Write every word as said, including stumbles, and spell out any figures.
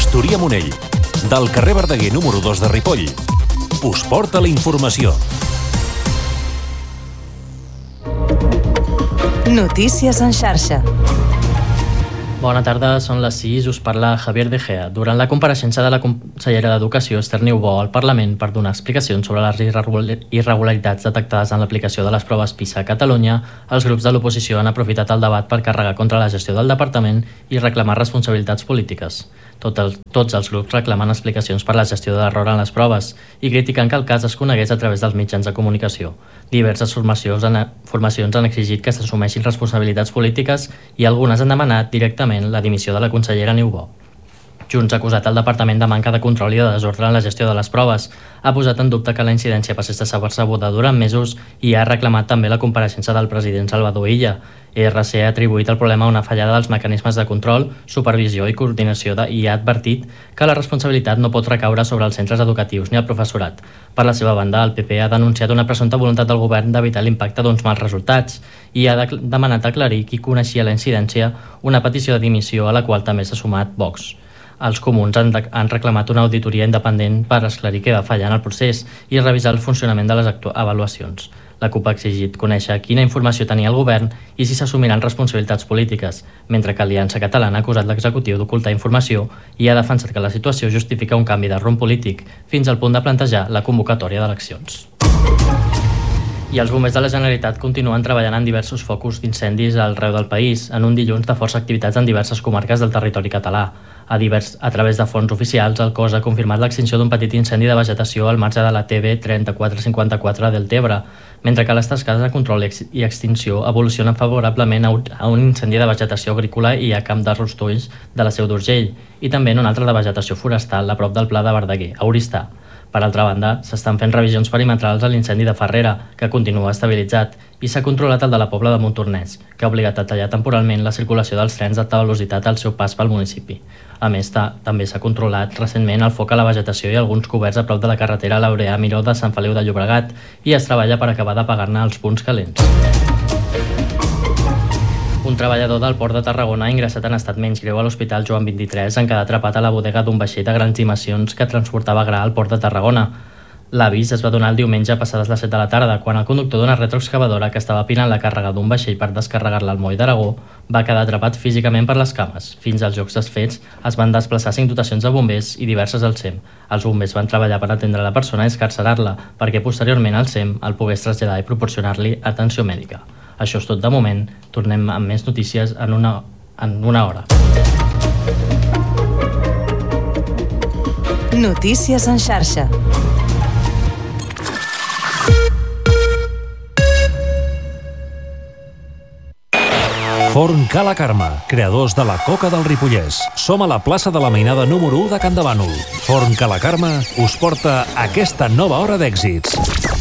Gestoria-Monell, del carrer Verdaguer número dos de Ripoll, us porta la informació. Notícies en xarxa. Bona tarda, són les sis, us parla Javier De Gea. Durant la compareixença de la consellera d'Educació, Esther Niubó, al Parlament per donar explicacions sobre les irregularitats detectades en l'aplicació de les proves PISA a Catalunya, els grups de l'oposició han aprofitat el debat per carregar contra la gestió del departament i reclamar responsabilitats polítiques. Tot el, tots els grups reclamen explicacions per la gestió de l'error en les proves i critiquen que el cas es conegués a través dels mitjans de comunicació. Diverses formacions han, formacions han exigit que s'assumeixin responsabilitats polítiques i algunes han demanat directament la dimissió de la consellera Niubó. Junts ha acusat el departament de manca de control i de desordre en la gestió de les proves, ha posat en dubte que la incidència passés de saber-se-sabuda durant mesos i ha reclamat també la compareixença del president Salvador Illa. R C ha atribuït el problema a una fallada dels mecanismes de control, supervisió i coordinació de, i ha advertit que la responsabilitat no pot recaure sobre els centres educatius ni el professorat. Per la seva banda, el P P ha denunciat una presumpta voluntat del govern d'evitar l'impacte d'uns mals resultats i ha de, demanat aclarir qui coneixia la incidència, una petició de dimissió a la qual també s'ha sumat Vox. Els comuns han, de, han reclamat una auditoria independent per esclarir què va fallar en el procés i revisar el funcionament de les avaluacions. La CUP ha exigit conèixer quina informació tenia el govern i si s'assumiran responsabilitats polítiques, mentre que Aliança Catalana ha acusat l'executiu d'ocultar informació i ha defensat que la situació justifica un canvi de rumb polític fins al punt de plantejar la convocatòria d'eleccions. I els bombers de la Generalitat continuen treballant en diversos focus d'incendis arreu del país, en un dilluns de força activitats en diverses comarques del territori català. A, divers, a través de fonts oficials, el cos ha confirmat l'extinció d'un petit incendi de vegetació al marge de la T B trenta-quatre cinquanta-quatre del Tebre, mentre que les tasques de control i extinció evolucionen favorablement a un incendi de vegetació agrícola i a camp de rostolls de la Seu d'Urgell, i també en un altre de vegetació forestal a prop del Pla de Verdaguer, a Oristà. Per altra banda, s'estan fent revisions perimetrals a l'incendi de Farrera, que continua estabilitzat, i s'ha controlat el de la Pobla de Montornès, que ha obligat a tallar temporalment la circulació dels trens d'alta velocitat al seu pas pel municipi. A més, també s'ha controlat recentment el foc a la vegetació i alguns coberts a prop de la carretera Laureà-Miró de Sant Feliu de Llobregat i es treballa per acabar d'apagar-ne els punts calents. Un treballador del Port de Tarragona ha ingressat en estat menys greu a l'Hospital Joan vint-i-tres en quedar atrapat a la bodega d'un vaixell de grans dimensions que transportava gra al Port de Tarragona. L'avís es va donar el diumenge passades les set de la tarda, quan el conductor d'una retroexcavadora que estava pinant la càrrega d'un vaixell per descarregar-la al moll d'Aragó va quedar atrapat físicament per les cames. Fins als llocs dels fets es van desplaçar cinc dotacions de bombers i diverses al S E M. Els bombers van treballar per atendre la persona i escarcerar-la, perquè posteriorment el S E M el pogués traslladar i proporcionar-li atenció mèdica. Això és tot de moment. Tornem amb més notícies en una, en una hora. Notícies en xarxa. Forn Ca la Carme, creadors de la coca del Ripollès. Som a la plaça de la Mainada número u de Can de Bànol. Forn Ca la Carme us porta aquesta nova hora d'èxits.